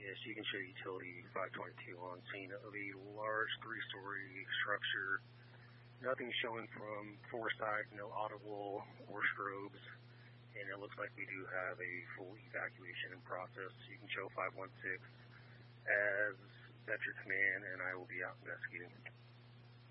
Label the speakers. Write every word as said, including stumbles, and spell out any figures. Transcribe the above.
Speaker 1: Yes, you can show utility five twenty-two on scene of a large three-story structure. Nothing showing from four sides, no audible or strobes, and it looks like we do have a full evacuation in process. You can show five one six as that's your command, and I will be out investigating.